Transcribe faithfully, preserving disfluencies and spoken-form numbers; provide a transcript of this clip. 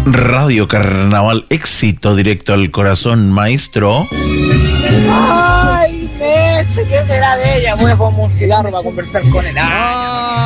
Radio Carnaval, éxito directo al corazón, maestro. Ay, Messi, ¿qué será de ella? Voy a fumar un cigarro para conversar con él. Ah,